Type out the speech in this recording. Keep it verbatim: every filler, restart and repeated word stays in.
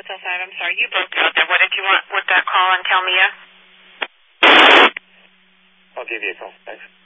Motel five. I'm sorry, you broke out there. What did you want with that call and tell me? I'll give you a call. Thanks.